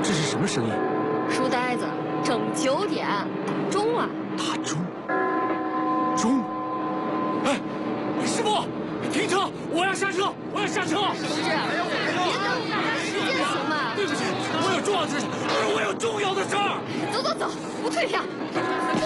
这是什么声音？ 书呆子，整9点，钟啊！ 打钟。钟。哎，师傅，停车！我要下车，我要下车。 同志，别耽误大家时间行吗？ 对不起，我有重要的事，我有重要的事儿。 走走走，不退票。